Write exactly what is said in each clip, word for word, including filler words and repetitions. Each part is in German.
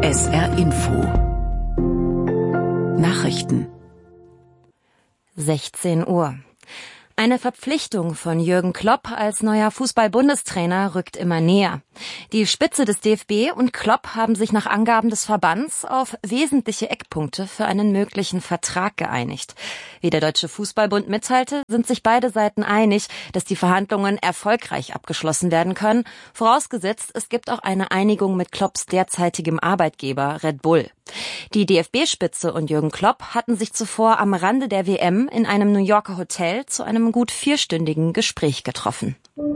S R Info Nachrichten sechzehn Uhr. Eine Verpflichtung von Jürgen Klopp als neuer Fußball-Bundestrainer rückt immer näher. Die Spitze des D F B und Klopp haben sich nach Angaben des Verbands auf wesentliche Eckpunkte für einen möglichen Vertrag geeinigt. Wie der Deutsche Fußballbund mitteilte, sind sich beide Seiten einig, dass die Verhandlungen erfolgreich abgeschlossen werden können, vorausgesetzt, es gibt auch eine Einigung mit Klopps derzeitigem Arbeitgeber Red Bull. Die D F B-Spitze und Jürgen Klopp hatten sich zuvor am Rande der W M in einem New Yorker Hotel zu einem gut vierstündigen Gespräch getroffen.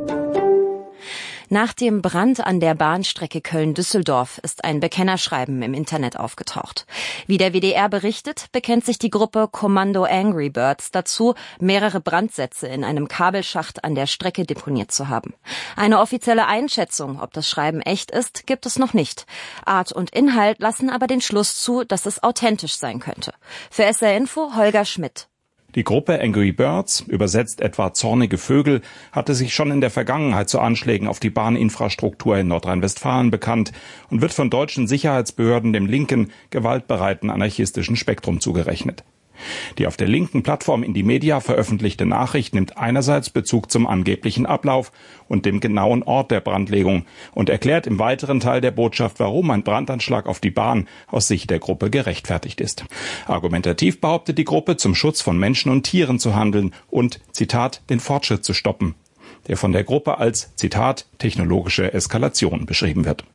Nach dem Brand an der Bahnstrecke Köln-Düsseldorf ist ein Bekennerschreiben im Internet aufgetaucht. Wie der W D R berichtet, bekennt sich die Gruppe Kommando Angry Birds dazu, mehrere Brandsätze in einem Kabelschacht an der Strecke deponiert zu haben. Eine offizielle Einschätzung, ob das Schreiben echt ist, gibt es noch nicht. Art und Inhalt lassen aber den Schluss zu, dass es authentisch sein könnte. Für S R Info Holger Schmidt. Die Gruppe Angry Birds, übersetzt etwa zornige Vögel, hatte sich schon in der Vergangenheit zu Anschlägen auf die Bahninfrastruktur in Nordrhein-Westfalen bekannt und wird von deutschen Sicherheitsbehörden dem linken, gewaltbereiten anarchistischen Spektrum zugerechnet. Die auf der linken Plattform Indymedia veröffentlichte Nachricht nimmt einerseits Bezug zum angeblichen Ablauf und dem genauen Ort der Brandlegung und erklärt im weiteren Teil der Botschaft, warum ein Brandanschlag auf die Bahn aus Sicht der Gruppe gerechtfertigt ist. Argumentativ behauptet die Gruppe, zum Schutz von Menschen und Tieren zu handeln und, Zitat, den Fortschritt zu stoppen, der von der Gruppe als, Zitat, technologische Eskalation beschrieben wird.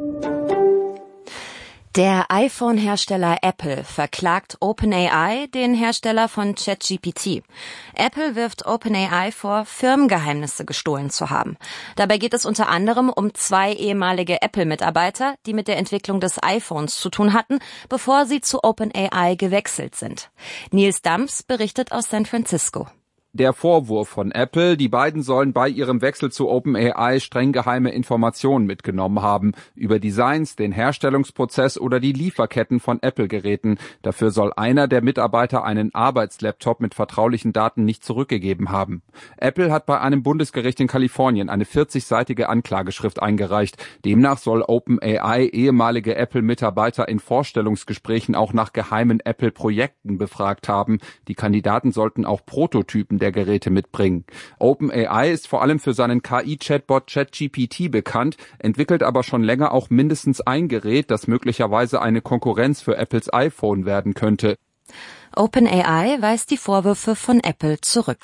Der iPhone-Hersteller Apple verklagt OpenAI, den Hersteller von ChatGPT. Apple wirft OpenAI vor, Firmengeheimnisse gestohlen zu haben. Dabei geht es unter anderem um zwei ehemalige Apple-Mitarbeiter, die mit der Entwicklung des iPhones zu tun hatten, bevor sie zu OpenAI gewechselt sind. Nils Dams berichtet aus San Francisco. Der Vorwurf von Apple, die beiden sollen bei ihrem Wechsel zu OpenAI streng geheime Informationen mitgenommen haben über Designs, den Herstellungsprozess oder die Lieferketten von Apple-Geräten. Dafür soll einer der Mitarbeiter einen Arbeitslaptop mit vertraulichen Daten nicht zurückgegeben haben. Apple hat bei einem Bundesgericht in Kalifornien eine vierzigseitige Anklageschrift eingereicht. Demnach soll OpenAI ehemalige Apple-Mitarbeiter in Vorstellungsgesprächen auch nach geheimen Apple-Projekten befragt haben. Die Kandidaten sollten auch Prototypen der Geräte mitbringen. OpenAI ist vor allem für seinen K I-Chatbot ChatGPT bekannt, entwickelt aber schon länger auch mindestens ein Gerät, das möglicherweise eine Konkurrenz für Apples iPhone werden könnte. OpenAI weist die Vorwürfe von Apple zurück.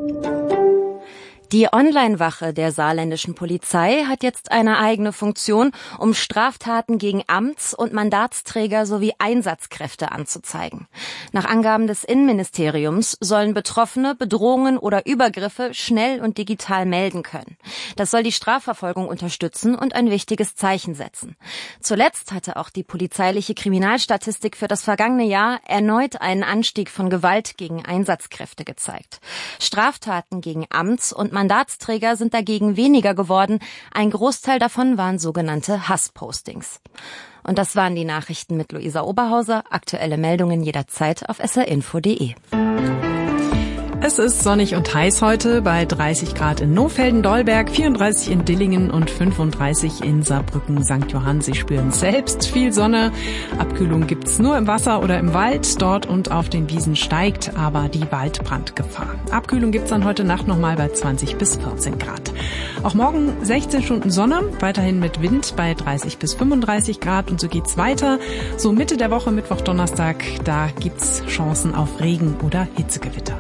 Die Online-Wache der saarländischen Polizei hat jetzt eine eigene Funktion, um Straftaten gegen Amts- und Mandatsträger sowie Einsatzkräfte anzuzeigen. Nach Angaben des Innenministeriums sollen Betroffene Bedrohungen oder Übergriffe schnell und digital melden können. Das soll die Strafverfolgung unterstützen und ein wichtiges Zeichen setzen. Zuletzt hatte auch die polizeiliche Kriminalstatistik für das vergangene Jahr erneut einen Anstieg von Gewalt gegen Einsatzkräfte gezeigt. Straftaten gegen Amts- und Mandatsträger sind dagegen weniger geworden. Ein Großteil davon waren sogenannte Hasspostings. Und das waren die Nachrichten mit Luisa Oberhauser. Aktuelle Meldungen jederzeit auf s r info punkt d e. Es ist sonnig und heiß heute bei dreißig Grad in Nohfelden-Dolberg, vierunddreißig in Dillingen und fünfunddreißig in Saarbrücken Sankt Johann. Sie spüren selbst viel Sonne. Abkühlung gibt's nur im Wasser oder im Wald. Dort und auf den Wiesen steigt aber die Waldbrandgefahr. Abkühlung gibt's dann heute Nacht nochmal bei zwanzig bis vierzehn Grad. Auch morgen sechzehn Stunden Sonne, weiterhin mit Wind bei dreißig bis fünfunddreißig Grad und so geht's weiter. So Mitte der Woche, Mittwoch, Donnerstag, da gibt's Chancen auf Regen oder Hitzegewitter.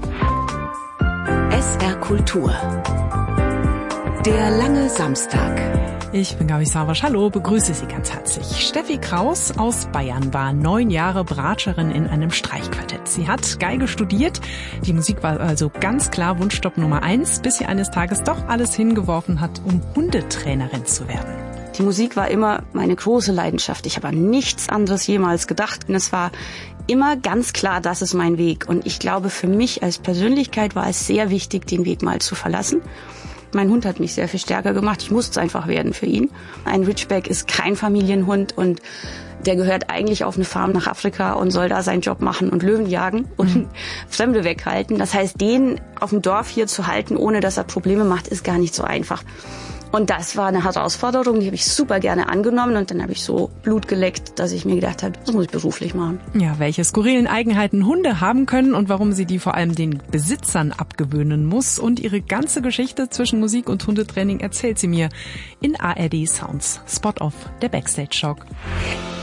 S R Kultur. Der lange Samstag. Ich bin Gabi Savasch, hallo, begrüße Sie ganz herzlich. Steffi Kraus aus Bayern war neun Jahre Bratscherin in einem Streichquartett. Sie hat Geige studiert, die Musik war also ganz klar Wunschstopp Nummer eins, bis sie eines Tages doch alles hingeworfen hat, um Hundetrainerin zu werden. Die Musik war immer meine große Leidenschaft. Ich habe an nichts anderes jemals gedacht. Und es war immer ganz klar, das ist mein Weg. Und ich glaube, für mich als Persönlichkeit war es sehr wichtig, den Weg mal zu verlassen. Mein Hund hat mich sehr viel stärker gemacht. Ich musste es einfach werden für ihn. Ein Ridgeback ist kein Familienhund und der gehört eigentlich auf eine Farm nach Afrika und soll da seinen Job machen und Löwen jagen und mhm. Fremde weghalten. Das heißt, den auf dem Dorf hier zu halten, ohne dass er Probleme macht, ist gar nicht so einfach. Und das war eine Herausforderung, die habe ich super gerne angenommen und dann habe ich so Blut geleckt, dass ich mir gedacht habe, das muss ich beruflich machen. Ja, welche skurrilen Eigenheiten Hunde haben können und warum sie die vor allem den Besitzern abgewöhnen muss und ihre ganze Geschichte zwischen Musik und Hundetraining erzählt sie mir in A R D Sounds. Spot Off, der Backstage Shock.